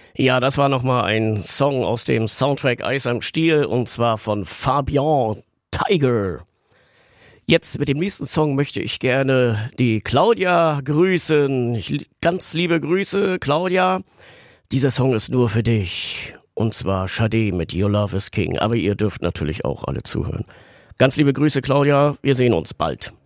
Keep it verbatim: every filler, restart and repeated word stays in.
Ja, das war nochmal ein Song aus dem Soundtrack Eis am Stiel und zwar von Fabian Tiger. Jetzt mit dem nächsten Song möchte ich gerne die Claudia grüßen. Ganz liebe Grüße, Claudia. Dieser Song ist nur für dich. Und zwar Sade mit Your Love is King. Aber ihr dürft natürlich auch alle zuhören. Ganz liebe Grüße, Claudia. Wir sehen uns bald.